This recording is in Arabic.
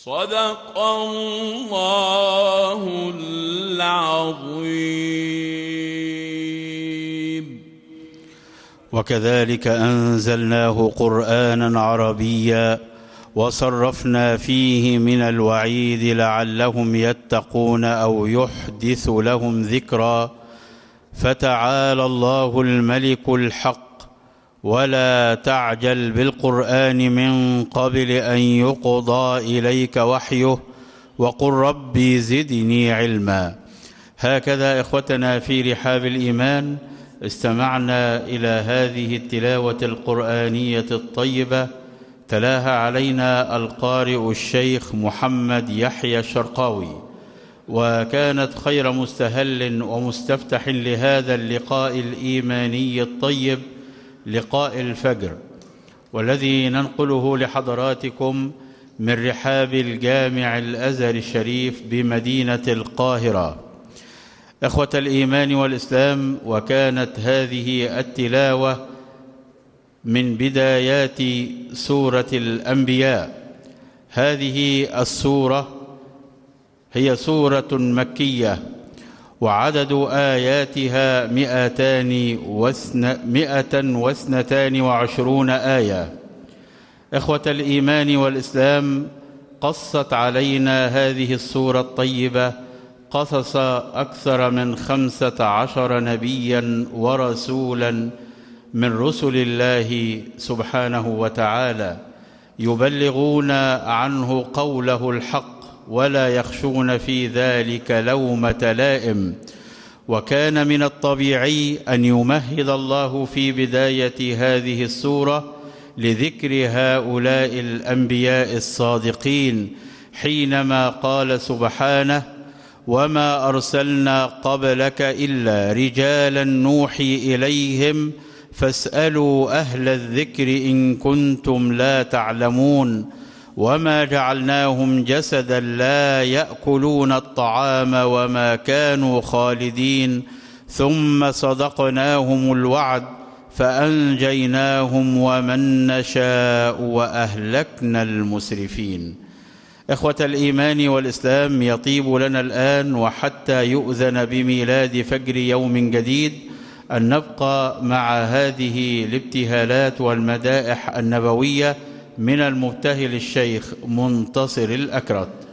صدق الله العظيم. وكذلك أنزلناه قرآنا عربيا وصرفنا فيه من الوعيد لعلهم يتقون أو يحدث لهم ذكرا. فتعالى الله الملك الحق ولا تعجل بالقرآن من قبل أن يقضى إليك وحيه وقل ربي زدني علما. هكذا إخوتنا في رحاب الإيمان استمعنا إلى هذه التلاوة القرآنية الطيبة تلاها علينا القارئ الشيخ محمد يحيى الشرقاوي، وكانت خير مستهل ومستفتح لهذا اللقاء الإيماني الطيب، لقاء الفجر، والذي ننقله لحضراتكم من رحاب الجامع الأزهر الشريف بمدينة القاهرة. إخوة الإيمان والإسلام، وكانت هذه التلاوة من بدايات سورة الأنبياء. هذه السورة هي سورة مكية، وعدد آياتها 222 آية. إخوة الإيمان والإسلام، قصت علينا هذه السورة الطيبة قصص أكثر من 15 نبيا ورسولا من رسل الله سبحانه وتعالى، يبلغون عنه قوله الحق ولا يخشون في ذلك لومة لائم. وكان من الطبيعي أن يمهد الله في بداية هذه السورة لذكر هؤلاء الأنبياء الصادقين، حينما قال سبحانه: وما أرسلنا قبلك إلا رجالا نوحي إليهم فاسألوا أهل الذكر إن كنتم لا تعلمون وما جعلناهم جسدا لا يأكلون الطعام وما كانوا خالدين ثم صدقناهم الوعد فأنجيناهم ومن نشاء وأهلكنا المسرفين. إخوة الإيمان والإسلام، يطيب لنا الآن وحتى يؤذن بميلاد فجر يوم جديد أن نبقى مع هذه الابتهالات والمدائح النبوية من المبتهل الشيخ منتصر الأكرت.